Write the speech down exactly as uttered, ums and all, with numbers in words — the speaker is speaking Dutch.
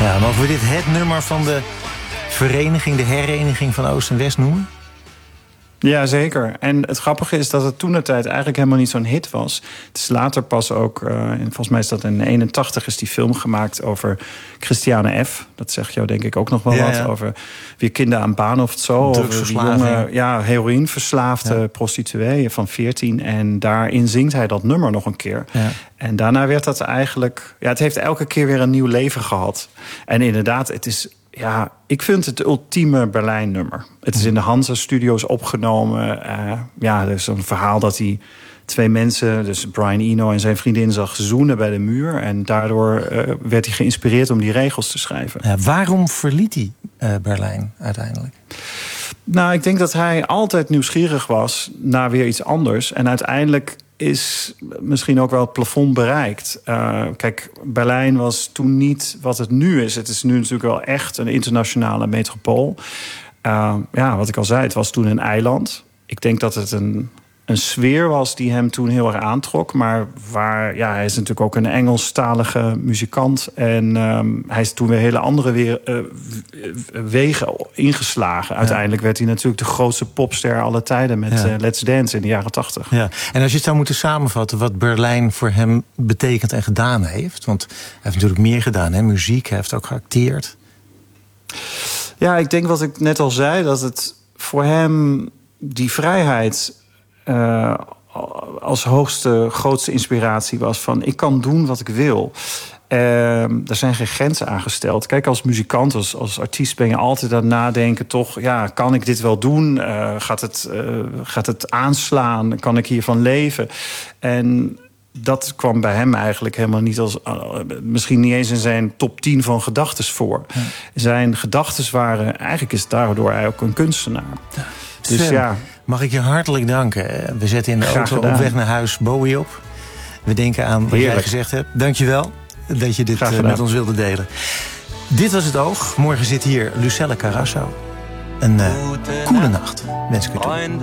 Ja, mogen we dit het nummer van de vereniging, de hereniging van Oost en West noemen? Ja, zeker. En het grappige is dat het toentertijd eigenlijk helemaal niet zo'n hit was. Het is later pas ook, uh, en volgens mij is dat in eenentachtig... is die film gemaakt over Christiane F. Dat zegt jou denk ik ook nog wel ja, wat. Ja. Over wie kinderen aan baan of zo. Over die jonge, ja, heroïneverslaafde ja. prostituee van veertien. En daarin zingt hij dat nummer nog een keer. Ja. En daarna werd dat eigenlijk... Ja, het heeft elke keer weer een nieuw leven gehad. En inderdaad, het is... Ja, ik vind het ultieme Berlijn-nummer. Het is in de Hansa-studio's opgenomen. Uh, ja, er is een verhaal dat hij twee mensen... dus Brian Eno en zijn vriendin zag zoenen bij de muur. En daardoor uh, werd hij geïnspireerd om die regels te schrijven. Ja, waarom verliet hij uh, Berlijn uiteindelijk? Nou, ik denk dat hij altijd nieuwsgierig was naar weer iets anders. En uiteindelijk is misschien ook wel het plafond bereikt. Uh, kijk, Berlijn was toen niet wat het nu is. Het is nu natuurlijk wel echt een internationale metropool. Uh, ja, wat ik al zei, het was toen een eiland. Ik denk dat het een, een sfeer was die hem toen heel erg aantrok. Maar waar, ja, hij is natuurlijk ook een Engelstalige muzikant. En um, hij is toen weer hele andere weer, uh, wegen ingeslagen. Uiteindelijk ja. werd hij natuurlijk de grootste popster aller tijden met ja. uh, Let's Dance in de jaren tachtig. Ja. En als je het zou moeten samenvatten wat Berlijn voor hem betekent en gedaan heeft. Want hij heeft natuurlijk meer gedaan, hè? Muziek, hij heeft ook geacteerd. Ja, ik denk wat ik net al zei, dat het voor hem die vrijheid Uh, als hoogste, grootste inspiratie was van... ik kan doen wat ik wil. Uh, er zijn geen grenzen aangesteld. Kijk, als muzikant, als, als artiest ben je altijd aan het nadenken... toch, ja, kan ik dit wel doen? Uh, gaat, het, uh, gaat het aanslaan? Kan ik hiervan leven? En dat kwam bij hem eigenlijk helemaal niet als... Uh, misschien niet eens in zijn top tien van gedachtes voor. Ja. Zijn gedachtes waren... eigenlijk is daardoor hij ook een kunstenaar. Ja. Dus Sven, ja... mag ik je hartelijk danken. We zetten in de auto op weg naar huis Bowie op. We denken aan wat Heerlijk. jij gezegd hebt. Dank je wel dat je dit uh, met ons wilde delen. Dit was Het Oog. Morgen zit hier Lucelle Carasso. Een uh, koele nacht. Wens ik u toe.